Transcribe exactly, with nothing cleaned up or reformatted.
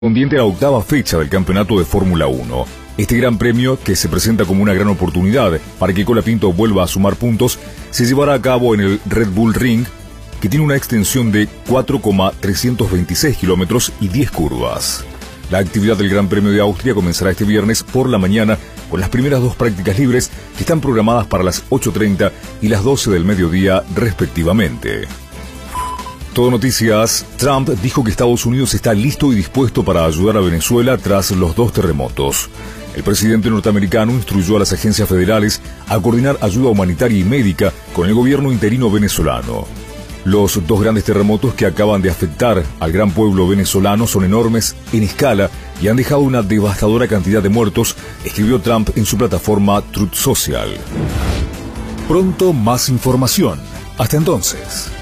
Correspondiente a la octava fecha del campeonato de Fórmula uno. Este gran premio, que se presenta como una gran oportunidad para que Colapinto vuelva a sumar puntos, se llevará a cabo en el Red Bull Ring, que tiene una extensión de cuatro coma trescientos veintiséis kilómetros y diez curvas. La actividad del Gran Premio de Austria comenzará este viernes por la mañana con las primeras dos prácticas libres que están programadas para las ocho treinta y las doce del mediodía respectivamente. Todo Noticias. Trump dijo que Estados Unidos está listo y dispuesto para ayudar a Venezuela tras los dos terremotos. El presidente norteamericano instruyó a las agencias federales a coordinar ayuda humanitaria y médica con el gobierno interino venezolano. Los dos grandes terremotos que acaban de afectar al gran pueblo venezolano son enormes en escala y han dejado una devastadora cantidad de muertos, escribió Trump en su plataforma Truth Social. Pronto más información. Hasta entonces.